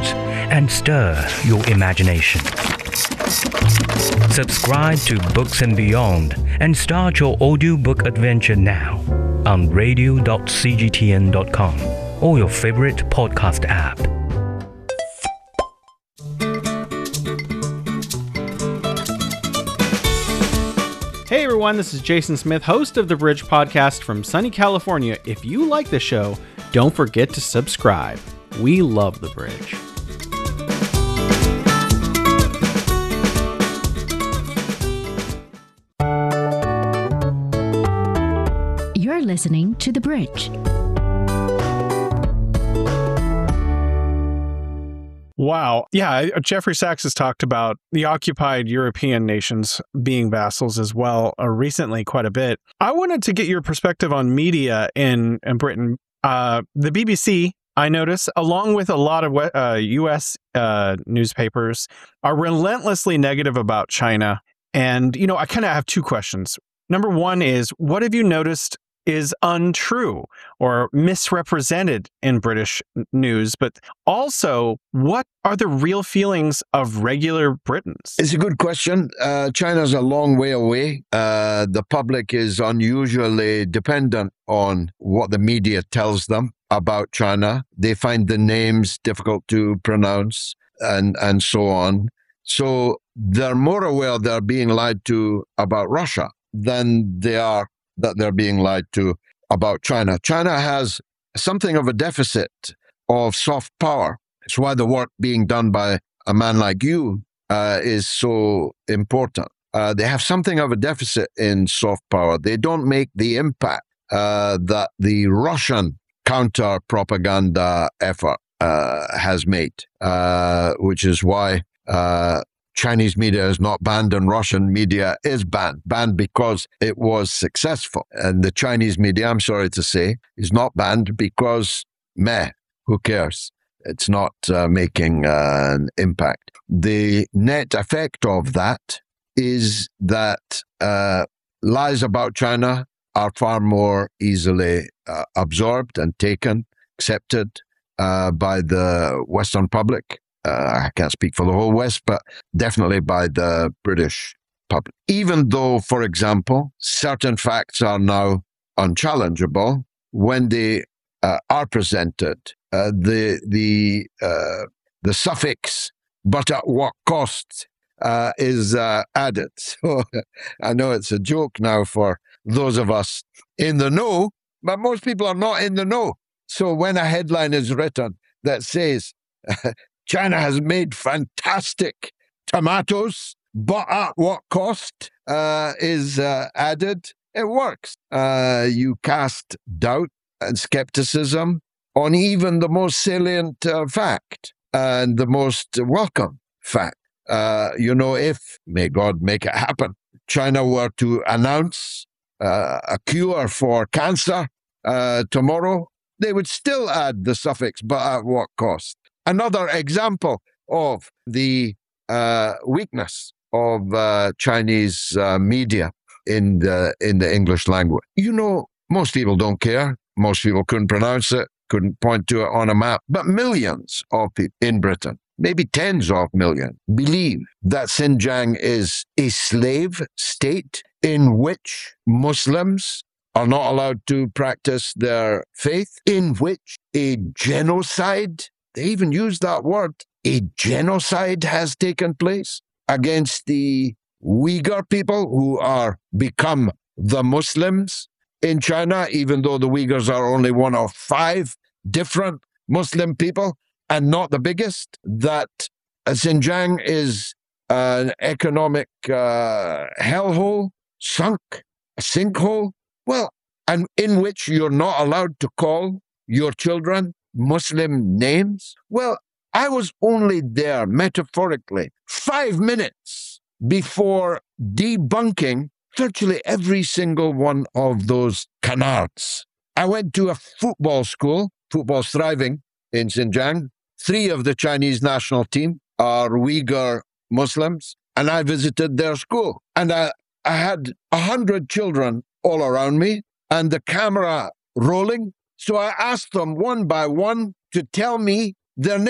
words and stir your imagination. Subscribe to Books and Beyond and start your audiobook adventure now on radio.cgtn.com or your favorite podcast app. Hey everyone, this is Jason Smith, host of The Bridge Podcast from sunny California. If you like the show, don't forget to subscribe. We love The Bridge. You're listening to The Bridge. Wow. Yeah, Jeffrey Sachs has talked about the occupied European nations being vassals as well recently quite a bit. I wanted to get your perspective on media in Britain. The BBC, I notice, along with a lot of U.S. Newspapers, are relentlessly negative about China. And, I kind of have two questions. Number one is, what have you noticed is untrue or misrepresented in British news, but also what are the real feelings of regular Britons? It's a good question. China's a long way away. The public is unusually dependent on what the media tells them about China. They find the names difficult to pronounce and so on. So they're more aware they're being lied to about Russia than they are that they're being lied to about China. China has something of a deficit of soft power. It's why the work being done by a man like you is so important. They have something of a deficit in soft power. They don't make the impact that the Russian counter-propaganda effort has made, which is why Chinese media is not banned and Russian media is banned. Banned because it was successful. And the Chinese media, I'm sorry to say, is not banned because, who cares? It's not making an impact. The net effect of that is that lies about China are far more easily absorbed and taken, accepted by the Western public. I can't speak for the whole West, but definitely by the British public. Even though, for example, certain facts are now unchallengeable when they are presented, the suffix "but at what cost" is added. So I know it's a joke now for those of us in the know, but most people are not in the know. So when a headline is written that says China has made fantastic tomatoes, but at what cost is added, it works. You cast doubt and skepticism on even the most salient fact and the most welcome fact. If, may God make it happen, China were to announce a cure for cancer tomorrow, they would still add the suffix, but at what cost? Another example of the weakness of Chinese media in the English language. Most people don't care. Most people couldn't pronounce it, couldn't point to it on a map. But millions of people in Britain, maybe tens of millions, believe that Xinjiang is a slave state in which Muslims are not allowed to practice their faith, in which a genocide, they even use that word, a genocide has taken place against the Uyghur people who are become the Muslims in China, even though the Uyghurs are only one of 5 different Muslim people and not the biggest, that Xinjiang is an economic hellhole, sunk, a sinkhole, and in which you're not allowed to call your children Muslim names? Well, I was only there, metaphorically, 5 minutes before debunking virtually every single one of those canards. I went to a football school, football's thriving in Xinjiang. 3 of the Chinese national team are Uyghur Muslims, and I visited their school. And I had 100 children all around me, and the camera rolling. So I asked them one by one to tell me their names.